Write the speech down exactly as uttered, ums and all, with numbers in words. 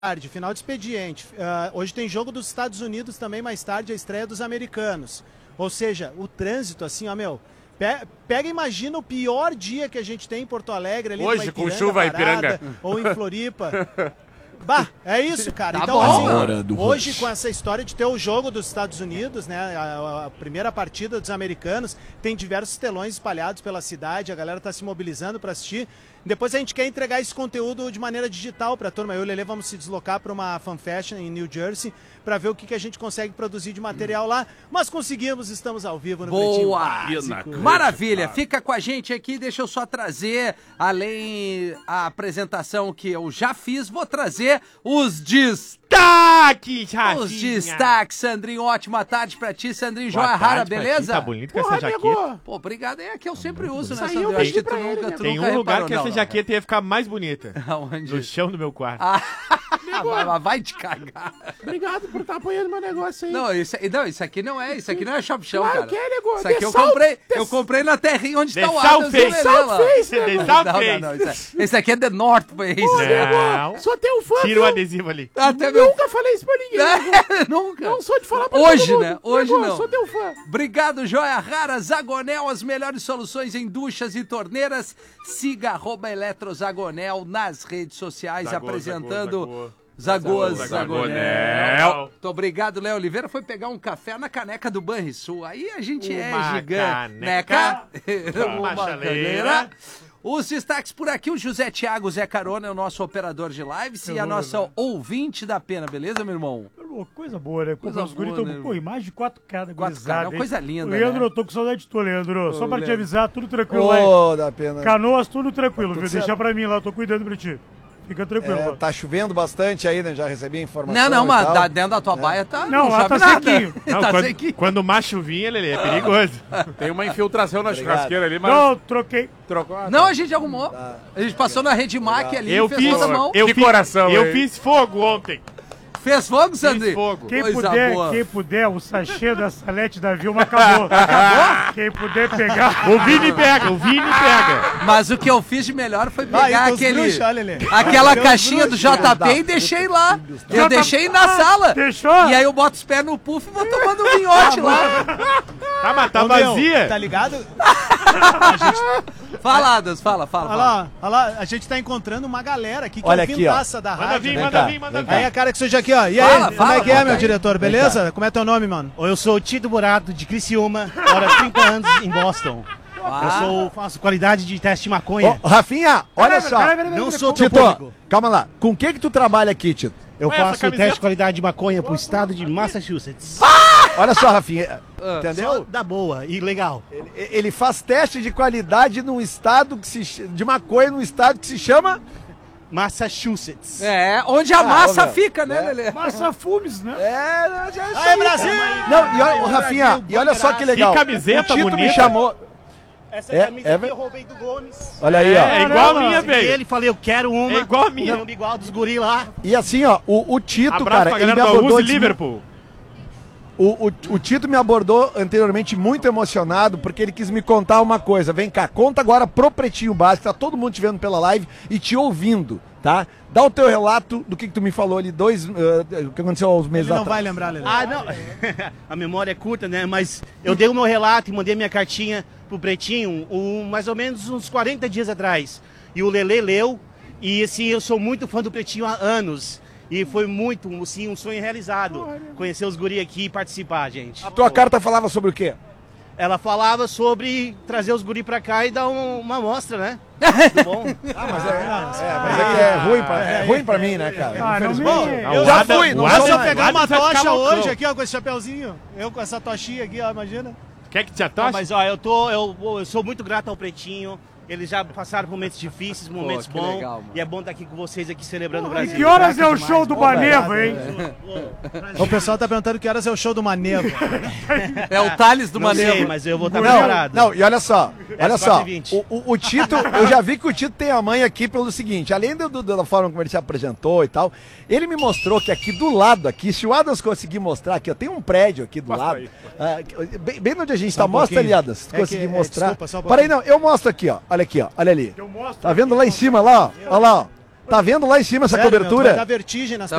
tarde, final de expediente. Uh, hoje tem jogo dos Estados Unidos também, mais tarde, a estreia dos americanos. Ou seja, o trânsito, assim, ó, meu... Pe pega e imagina o pior dia que a gente tem em Porto Alegre, ali hoje, com chuva em Ipiranga. Ou em Floripa. Bah, é isso, cara. Tá então, bom. assim, hoje com essa história de ter o jogo dos Estados Unidos, né, a, a primeira partida dos americanos, tem diversos telões espalhados pela cidade, a galera tá se mobilizando para assistir. Depois a gente quer entregar esse conteúdo de maneira digital para a turma. Eu e o Lelê vamos se deslocar para uma fan fashion em New Jersey para ver o que, que a gente consegue produzir de material lá. Mas conseguimos, estamos ao vivo no Boa! Pretinho. Maravilha! Fica com a gente aqui, deixa eu só trazer, além a apresentação que eu já fiz, vou trazer os destaques! Os destaques, Sandrinho, ótima tarde pra ti, Sandrinho. Joia Rara, beleza? Tá bonito com essa jaqueta. Pô, obrigado, é que eu sempre uso, né, Isso aí Sandrinho? eu Acho que pedi tu pra ele, nunca, né? tu Tem nunca um lugar reparou, que essa não, jaqueta ia ficar mais bonita. Aonde? No chão do meu quarto. Ah, vai, vai te cagar. Obrigado por estar apoiando meu negócio aí. Não, isso, não, isso aqui não é, isso aqui não é Shop Chão, Claro cara. que é, nego. Isso aqui The eu South- comprei, The- eu comprei na terrinha onde The tá o South Adams Face. e o Lelê lá. South Face, The nego. South Não, Face. não, não, isso é- esse aqui é The North Face. Pô, Não. nego, sou teu fã. Tira o viu? adesivo ali. Até meu... Nunca falei isso pra ninguém. nego. Nunca. Não sou de falar pra Hoje, todo mundo. né? Hoje Nego, não. Sou teu fã. Obrigado, Joia Rara. Zagonel, as melhores soluções em duchas e torneiras. Siga arroba Eletrozagonel nas redes sociais, Zago, apresentando... zago, zago. Zagoas, Zago, Zagonel. Zagonel. Muito obrigado, Léo Oliveira. Foi pegar um café na caneca do Banrisul. Aí a gente é Uma gigante. caneca, Uma uma chaleira. chaleira. Os destaques por aqui, o José Thiago Zé Carona é o nosso operador de lives e a nossa ouvinte da pena, beleza, meu irmão? Pô, coisa boa, né? Coisa Os guris boa, tão, né? pô, imagem de quatro K da quatro K, gurizada, uma hein? coisa linda, Leandro, né? eu tô com saudade de tu, Leandro. Só Ô, pra te Leandro. avisar, tudo tranquilo lá. Ô, dá pena. Canoas, tudo tranquilo, viu? certo. Deixa pra mim lá, eu tô cuidando pra ti. Fica tranquilo. É, mano. tá chovendo bastante aí, né? Já recebi a informação. Não, não, e mas tal. da- dentro da tua baia tá. Não, lá chove tá nada. sequinho. Não, tá quando, sequinho. quando o macho vinha, Lelê, é perigoso. Tem uma infiltração na Obrigado. churrasqueira ali, mas Não, troquei. trocou. Não, a gente arrumou. A gente passou na Redmac ali, Eu fez fiz, toda a mão. eu Que fiz, coração, eu hein? fiz fogo ontem. Fez fogo, Sandri? Fiz fogo. Quem Coisa puder, boa. quem puder, o sachê da salete da Vilma acabou. Acabou? Quem puder pegar. O Vini pega, o Vini pega. Mas o que eu fiz de melhor foi Ah, pegar e os aquele, bruxos, olha, Lelê. aquela Os caixinha do bruxos. J P e deixei lá. Eu J P deixei na Ah, sala. deixou? E aí eu boto os pés no puff e vou tomando um vinhote lá. Tá, mas tá Ô, meu, vazia. tá ligado? Fala, Adas, fala, fala. Olha fala. lá, olha lá, a gente tá encontrando uma galera aqui que Olha é aqui, pintaça da Manda rádio. vir, né? manda cá, vir, manda vem vir. cá. Aí a cara que seja aqui, ó. E aí, Fala, como fala, é que é, conta meu aí. diretor? Beleza? Como é teu nome, mano? Eu sou o Tito Murato, de Criciúma, moro há trinta anos em Boston. Ah. Eu sou, faço qualidade de teste de maconha. Ô, Rafinha, olha Peraí, só. peraí, peraí, Não peraí, sou teu Tito, público. calma lá. Com o que que tu trabalha aqui, Tito? Eu Ué, essa faço o camiseta? teste de qualidade de maconha pro estado de Massachusetts. Olha só, Rafinha. Ah. Entendeu? Só da boa e legal. Ele, ele faz teste de qualidade num estado que se ch- de maconha num estado que se chama Massachusetts. É, onde a Ah, massa ô, meu, fica, né, é. Lelê? Massa Fumes, né? É, já isso Aí, Brasil! Não, e olha, ô, Rafinha, e olha só que legal. Que camiseta o Tito me bonita. chamou. Essa É, camisa é aqui ver- eu roubei do Gomes. Olha aí, É, ó. é igual a minha, E velho. ele falei, eu quero uma. É igual a minha. Não, igual dos guri lá. E assim, ó, o, o Tito, Abraço cara, pra ele me galera do abordou. Use disse- Liverpool. O, o, o Tito me abordou anteriormente muito emocionado, porque ele quis me contar uma coisa. Vem cá, conta agora pro Pretinho Básico, tá todo mundo te vendo pela live e te ouvindo, tá? Dá o teu relato do que, que tu me falou ali, dois, eh, o que aconteceu há uns meses Ele não atrás. vai lembrar, Lelê. Ah, não. A memória é curta, né? Mas eu dei o meu relato e mandei minha cartinha pro Pretinho um, mais ou menos uns quarenta dias atrás. E o Lelê leu. E assim, eu sou muito fã do Pretinho há anos. E foi muito, assim, um sonho realizado. Conhecer os guri aqui e participar, gente. A tua carta falava sobre o quê? Ela falava sobre trazer os guri pra cá e dar um- uma amostra, né? Tudo bom? Ah, mas é, é, mas é que é ruim pra, é ruim pra mim, né, cara? Ah, não me... Infelizmente. Eu o já Adam- fui, o não Mas Adam- se eu mais. pegar o uma Adam vai ficar tocha loucão. hoje aqui, ó, com esse chapeuzinho, eu com essa tochinha aqui, ó, imagina. Quer que te Ah, atoche? mas ó, eu tô, eu, eu sou muito grato ao Pretinho. Eles já passaram por momentos difíceis, momentos que bons. legal, mano. E é bom estar aqui com vocês aqui celebrando o E Brasil. que horas é o Grato show do demais. Banevo, hein? O pessoal tá perguntando que horas é o show do Manevo. É o Thales do Não sei, Maneiro. mas eu vou estar Não, preparado. não, e olha só, olha só, quatro e vinte. o, o, o Tito, eu já vi que o Tito tem a mãe aqui pelo seguinte, além do, do- da forma como ele se apresentou e tal, ele me mostrou que aqui do lado, aqui, se o Adams conseguir mostrar aqui, ó, tem um prédio aqui do Mostra lado, aí. ah, bem, bem onde a gente Só tá, um mostra pouquinho. ali, Adams, se É conseguir que- é, mostrar. desculpa, só um Para aí, pouquinho. não, eu mostro aqui, ó, olha aqui, ó, olha ali. Eu mostro. Tá vendo lá em cima, lá, ó, olha lá, ó. Tá vendo lá em cima essa Sério, meu, tu vai cobertura? dar vertigem nas